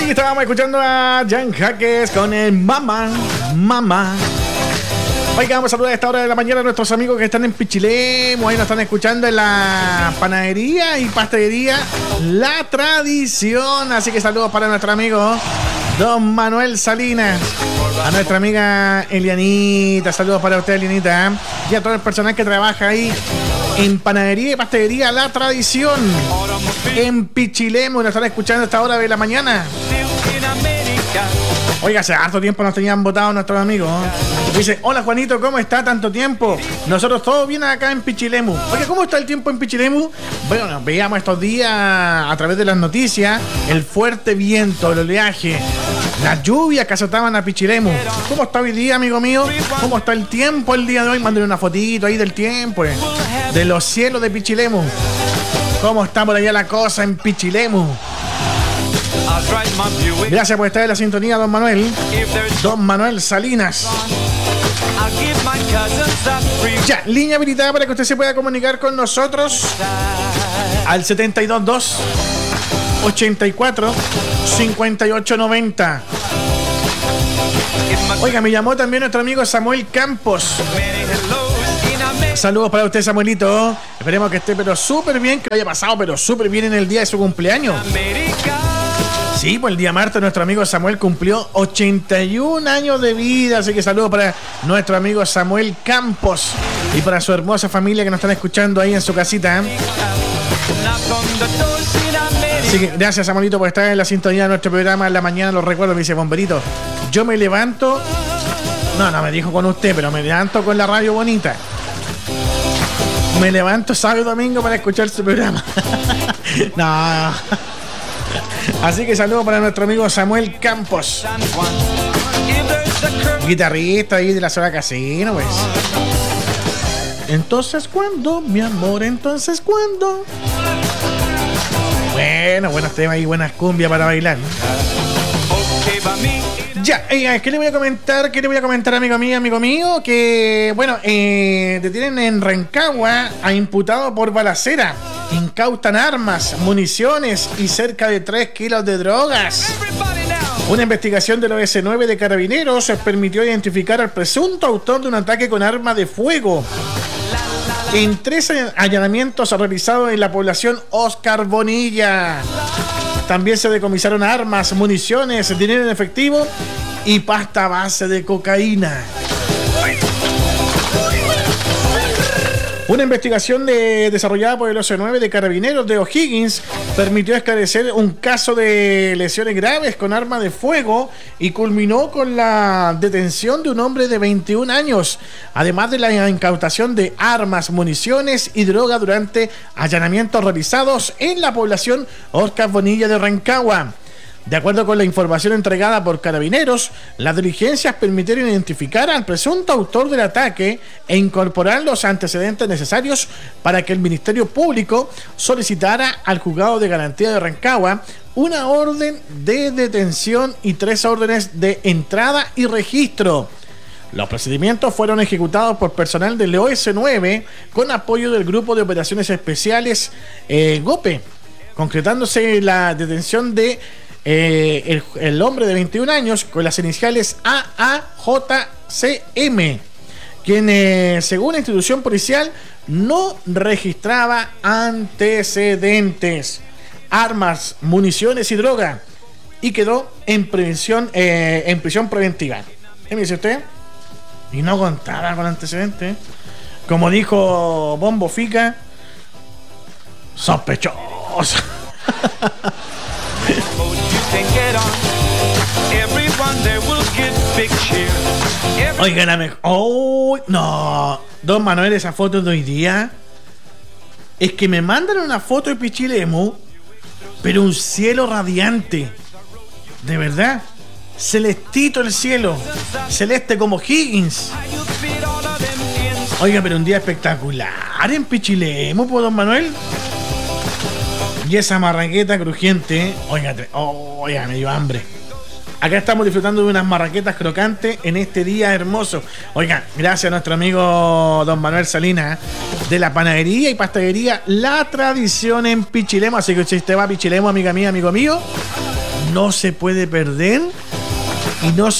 Ahí estábamos escuchando a Jan Jaques con el Mamá. Oiga, vamos a saludar a esta hora de la mañana a nuestros amigos que están en Pichilemu. Ahí nos están escuchando en la panadería y pastelería La Tradición. Así que saludos para nuestro amigo Don Manuel Salinas. A nuestra amiga Elianita. Saludos para usted, Elianita. Y a todo el personal que trabaja ahí en panadería y pastelería La Tradición en Pichilemu. Nos están escuchando a esta hora de la mañana. Oiga, hace harto tiempo nos tenían votado nuestros amigos. Dice, hola Juanito, ¿cómo está? Tanto tiempo. Nosotros todo bien acá en Pichilemu. Oiga, ¿cómo está el tiempo en Pichilemu? Bueno, veíamos estos días a través de las noticias el fuerte viento, el oleaje, las lluvias que azotaban a Pichilemu. ¿Cómo está hoy día, amigo mío? ¿Cómo está el tiempo el día de hoy? Mándale una fotito ahí del tiempo, de los cielos de Pichilemu. ¿Cómo está por allá la cosa en Pichilemu? Gracias por estar en la sintonía, don Manuel. Don Manuel Salinas. Ya, línea habilitada para que usted se pueda comunicar con nosotros al 722 84 58 90. Oiga, me llamó también nuestro amigo Samuel Campos. Saludos para usted, Samuelito. Esperemos que esté pero súper bien, que lo haya pasado pero súper bien en el día de su cumpleaños. Sí, pues el día martes nuestro amigo Samuel cumplió 81 años de vida. Así que saludos para nuestro amigo Samuel Campos y para su hermosa familia que nos están escuchando ahí en su casita. Así que gracias, Samuelito, por estar en la sintonía de nuestro programa en la mañana. Los recuerdo, me dice Bomberito. Yo me levanto. No me dijo con usted, pero me levanto con la radio bonita. Me levanto sábado y domingo para escuchar su programa. No. Así que saludos para nuestro amigo Samuel Campos, guitarrista ahí de la zona casino, pues. Entonces, ¿cuándo, mi amor? Entonces, ¿cuándo? Bueno, buenos temas y buenas cumbias para bailar, ¿no? Ya, ¿qué le voy a comentar? Amigo mío? Que, bueno, detienen en Rancagua a imputado por balacera. Incautan armas, municiones y cerca de 3 kilos de drogas. Una investigación del OS9 de Carabineros permitió identificar al presunto autor de un ataque con arma de fuego en 13 allanamientos realizados en la población Oscar Bonilla. También se decomisaron armas, municiones, dinero en efectivo y pasta base de cocaína. Una investigación desarrollada por el OC9 de Carabineros de O'Higgins permitió esclarecer un caso de lesiones graves con arma de fuego y culminó con la detención de un hombre de 21 años, además de la incautación de armas, municiones y droga durante allanamientos realizados en la población Oscar Bonilla de Rancagua. De acuerdo con la información entregada por Carabineros, las diligencias permitieron identificar al presunto autor del ataque e incorporar los antecedentes necesarios para que el Ministerio Público solicitara al Juzgado de Garantía de Rancagua una orden de detención y 3 órdenes de entrada y registro. Los procedimientos fueron ejecutados por personal del OS9 con apoyo del Grupo de Operaciones Especiales GOPE, concretándose la detención de el hombre de 21 años con las iniciales AAJCM, quien según la institución policial no registraba antecedentes, armas, municiones y droga, y quedó en prisión preventiva. ¿Qué me dice usted? Y no contaba con antecedentes. Como dijo Bombo Fica, sospechoso. Oigan, oh, no, don Manuel, esa foto de hoy día es que me mandan una foto de Pichilemu, pero un cielo radiante, de verdad, celestito el cielo, celeste como Higgins. Oiga, pero un día espectacular en Pichilemu, pues, don Manuel. Y esa marraqueta crujiente, oiga, me dio hambre. Acá estamos disfrutando de unas marraquetas crocantes en este día hermoso. Oiga, gracias a nuestro amigo don Manuel Salinas de la panadería y pastelería La Tradición en Pichilemu. Así que si usted va a Pichilemu, amiga mía, amigo mío, no se puede perder y no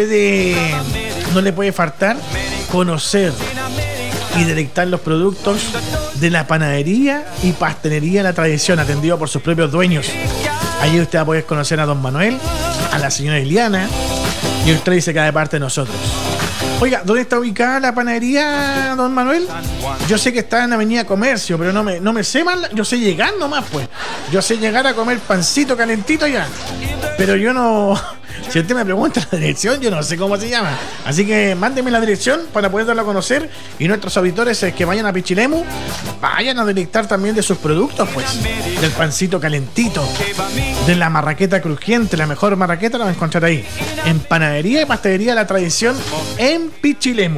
le puede faltar conocer y deleitar los productos de la panadería y pastelería La Tradición, atendido por sus propios dueños. Allí usted va a poder conocer a don Manuel, a la señora Iliana, y usted dice que de parte de nosotros. Oiga, ¿dónde está ubicada la panadería, don Manuel? Yo sé que está en Avenida Comercio, pero no me sé más. Yo sé llegar nomás, pues. Yo sé llegar a comer pancito calentito ya. Pero yo no... Si usted me pregunta la dirección, yo no sé cómo se llama. Así que mándeme la dirección para poder darlo a conocer. Y nuestros auditores que vayan a Pichilemu, vayan a deleitar también de sus productos, pues. Del pancito calentito, de la marraqueta crujiente. La mejor marraqueta la va a encontrar ahí, en Panadería y Pastelería La Tradición, en Pichilemu.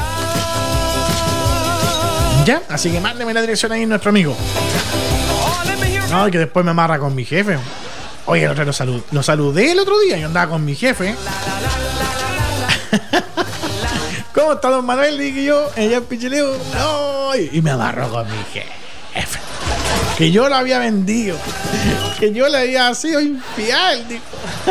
¿Ya? Así que mándeme la dirección ahí, nuestro amigo. No, que después me amarra con mi jefe. Oye, el otro lo saludé el otro día. Yo andaba con mi jefe. ¿Cómo está don Manuel? Dije yo, allá en Pichilemu. No, y me amarró con mi jefe. Que yo lo había vendido. Que yo le había sido infiel, dijo.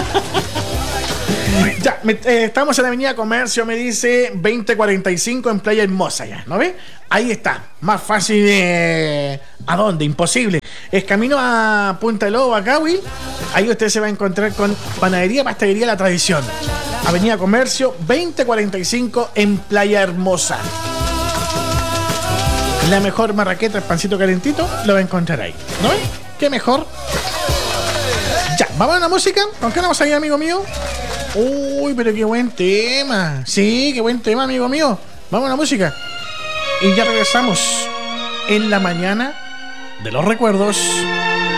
Ya, estamos en la Avenida Comercio, me dice 2045 en Playa Hermosa ya, ¿no ve? Ahí está, más fácil de... ¿A dónde? Imposible. Es camino a Punta del Lobo, a Cahuil. Ahí usted se va a encontrar con Panadería, Pastelería La Tradición. Avenida Comercio 2045 en Playa Hermosa. La mejor marraqueta, el pancito calentito, lo va a encontrar ahí, ¿no ve? ¿Qué mejor? Ya, vamos a la música. ¿Con qué vamos a ir, amigo mío? Uy, pero qué buen tema. Sí, qué buen tema, amigo mío. Vamos a la música. Y ya regresamos en la mañana de los recuerdos.